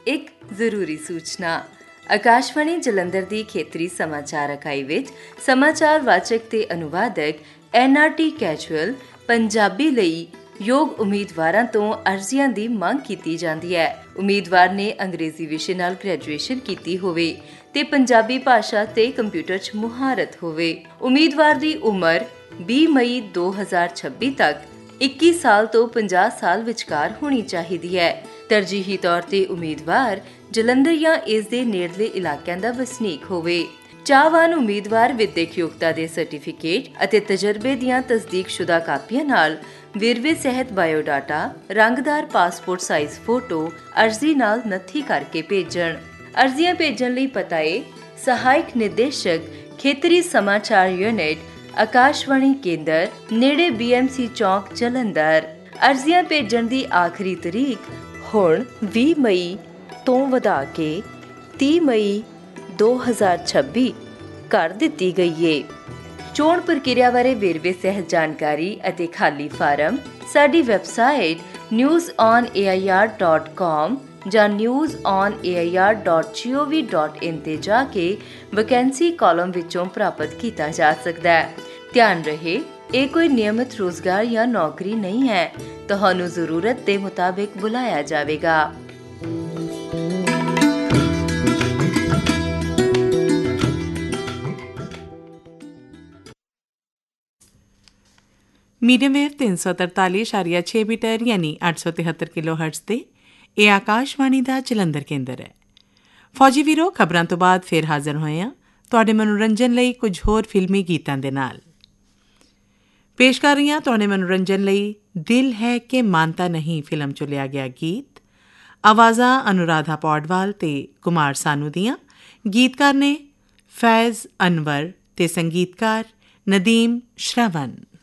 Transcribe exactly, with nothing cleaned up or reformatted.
ਇੱਕ ਜ਼ਰੂਰੀ ਸੂਚਨਾ। ਆਕਾਸ਼ਵਾਣੀ ਜਲੰਧਰ ਦੀ ਖੇਤਰੀ ਸਮਾਚਾਰ ਇਕਾਈ ਵਿੱਚ ਸਮਾਚਾਰ ਵਾਚਕ ਤੇ ਅਨੁਵਾਦਕ N R T casual Punjabi ਲਈ ਯੋਗ ਉਮੀਦਵਾਰਾਂ ਤੋਂ ਅਰਜ਼ੀਆਂ ਦੀ ਮੰਗ ਕੀਤੀ ਜਾਂਦੀ ਹੈ। ਉਮੀਦਵਾਰ ਨੇ ਅੰਗਰੇਜ਼ੀ ਵਿਸ਼ੇ ਨਾਲ ਗ੍ਰੈਜੂਏਸ਼ਨ ਕੀਤੀ ਹੋਵੇ ਤੇ ਪੰਜਾਬੀ ਭਾਸ਼ਾ ਤੇ ਕੰਪਿਊਟਰ 'ਚ ਮੁਹਾਰਤ ਹੋਵੇ। ਉਮੀਦਵਾਰ ਦੀ ਉਮਰ ਵੀਹ ਮਈ ਦੋ ਹਜ਼ਾਰ ਛੱਬੀ ਤੱਕ ਇੱਕੀ ਸਾਲ ਤੋਂ ਪੰਜਾਹ ਸਾਲ ਵਿਚਕਾਰ ਹੋਣੀ ਚਾਹੀਦੀ ਹੈ। ਤਰਜੀਹੀ ਤੌਰ ਤੇ ਉਮੀਦਵਾਰ ਜਲੰਧਰ ਜਾਂ ਇਸ ਦੇ ਨੇੜਲੇ ਇਲਾਕਿਆਂ ਦਾ ਵਸਨੀਕ ਹੋਵੇ। ਚਾਹਵਾਨ ਉਮੀਦਵਾਰ ਵਿਦਿਅਕ ਯੋਗਤਾ ਦੇ ਸਰਟੀਫਿਕੇਟ ਅਤੇ ਤਜਰਬੇ ਦੀਆਂ ਤਸਦੀਕਸ਼ੁਦਾ ਕਾਪੀਆਂ ਨਾਲ ਵੇਰਵੇ ਸਹਿਤ ਬਾਇਓਡਾਟਾ, ਰੰਗਦਾਰ ਪਾਸਪੋਰਟ ਸਾਈਜ਼ ਫੋਟੋ ਅਰਜ਼ੀ ਨਾਲ ਨੱਥੀ ਕਰਕੇ ਭੇਜਣ। ਅਰਜ਼ੀਆਂ ਭੇਜਣ ਲਈ ਪਤਾ ਹੈ ਸਹਾਇਕ ਨਿਰਦੇਸ਼ਕ, ਖੇਤਰੀ ਸਮਾਚਾਰ ਯੂਨਿਟ, ਆਕਾਸ਼ਵਾਣੀ ਕੇਂਦਰ, ਨੇੜੇ ਬੀ ਐਮ ਸੀ ਚੌਕ, ਜਲੰਧਰ। ਅਰਜ਼ੀਆਂ ਭੇਜਣ ਦੀ ਆਖਰੀ ਤਰੀਕ ਹੁਣ ਵੀਹ ਮਈ ਤੋਂ ਵਧਾ ਕੇ ਤੀਹ ਮਈ ਦੋ ਹਜ਼ਾਰ ਛੱਬੀ ਕਰ ਦਿੱਤੀ ਗਈ ਏ। ਚੋਣ ਪ੍ਰਕਿਰਿਆ ਬਾਰੇ ਵੇਰਵੇ ਸਹਿਤ ਜਾਣਕਾਰੀ ਅਤੇ ਖਾਲੀ ਫਾਰਮ ਸਾਡੀ website news on A I R dot com ਜਾਂ news on A I R dot ਜੀ ਓ ਵੀ ਡਾਟ ਇਨ ਤੇ ਜਾ ਕੇ ਵੈਕੈਂਸੀ ਕਾਲਮ ਵਿੱਚੋਂ ਪ੍ਰਾਪਤ ਕੀਤਾ ਜਾ ਸਕਦਾ ਹੈ। ਧਿਆਨ ਰਹੇ, ਇਹ ਕੋਈ ਨਿਯਮਿਤ ਰੋਜ਼ਗਾਰ ਜਾਂ ਨੌਕਰੀ ਨਹੀਂ ਹੈ। ਤੁਹਾਨੂੰ ਜ਼ਰੂਰਤ ਦੇ ਮੁਤਾਬਿਕ ਬੁਲਾਇਆ ਜਾਵੇਗਾ। ਮੀਡੀਅਮ ਵੇਵ ਤਿੰਨ ਸੌ ਤਰਤਾਲੀ ਇਸ਼ਾਰੀਆ ਛੇ ਮੀਟਰ ਯਾਨੀ ਅੱਠ ਸੌ ਤਿਹੱਤਰ ਕਿਲੋ ਹਰਟਜ਼ ਤੇ ਇਹ ਆਕਾਸ਼ਵਾਣੀ ਦਾ ਜਲੰਧਰ ਕੇਂਦਰ ਹੈ। ਫੌਜੀ ਵੀਰੋ, ਖਬਰਾਂ ਤੋਂ ਬਾਅਦ ਫਿਰ ਹਾਜ਼ਰ ਹੋਏ ਹਾਂ ਤੁਹਾਡੇ ਮਨੋਰੰਜਨ ਲਈ ਕੁਝ ਹੋਰ ਫਿਲਮੀ ਗੀਤਾਂ ਦੇ ਨਾਲ। ਪੇਸ਼ ਕਰ ਰਹੀ ਹਾਂ ਤੁਹਾਡੇ ਮਨੋਰੰਜਨ ਲਈ ਦਿਲ ਹੈ ਕਿ ਮਾਨਤਾ ਨਹੀਂ ਫਿਲਮ 'ਚੋਂ ਲਿਆ ਗਿਆ ਗੀਤ। ਆਵਾਜ਼ਾਂ ਅਨੁਰਾਧਾ ਪੌਡਵਾਲ ਤੇ ਕੁਮਾਰ ਸਾਨੂ ਦੀਆਂ। ਗੀਤਕਾਰ ਨੇ ਫੈਜ਼ ਅਨਵਰ ਤੇ ਸੰਗੀਤਕਾਰ ਨਦੀਮ ਸ਼ਰਵਨ।